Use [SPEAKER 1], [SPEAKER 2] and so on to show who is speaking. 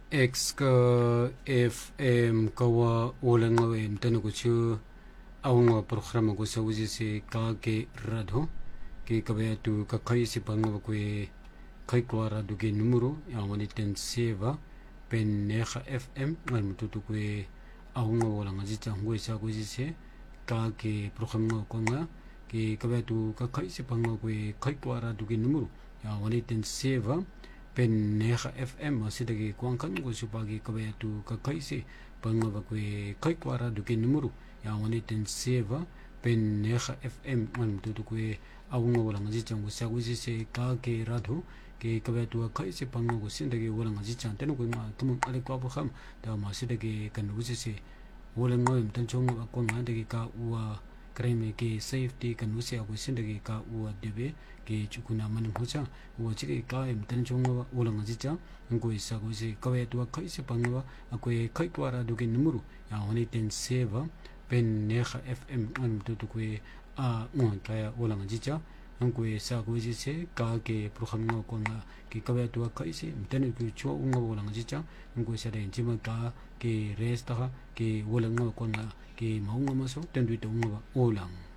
[SPEAKER 1] X ka FM kawa ulang ngawin tanukuchu awang programa ko sa uji si kage radho ki kabaya tu kakai si panga kwe kai kwa radho ke numero yang wani ten seva pen neha FM ngal mututu kwe awang wala ngaji changwe sa uji si kage programa ko nga ki kabaya tu kakai si panga kwe kai kwa radho ke numero yang wani ten seva pen neha FM masidagi kuangkan ko supagi kabaya tu kakai si pangaba kwe kai kwara duke numero yang wani ten seva pen neha FM ngal mututu kwe awunga wala ngaji chang ko sagu si se kage radho ke kabaya tu kai si pangaba ko sindagi wala ngaji chang tenu ko nga tumang ale kwa kham da masidagi kan usi se wala ngoy tan chong ko nga dagi ka uwa kreme ke safety kan usi ako sindagi ka uwa debe ke chukuna manung hocha wo chike ka em tan chonga wala ngaji cha ngoi sa go se kawe tu kai se pangwa akwe kai kwara du ke numero ya honi ten seva pen neha FM an tu tu kwe a ngon kaya wala ngaji cha ngoi sa go se ka ke program ngo ko nga ke kawe tu kai se ten ku cho ngo wala ngaji cha ngoi sa den chima ka ke resta ke wala ngo ko nga ke maunga maso ten du tu ngo olang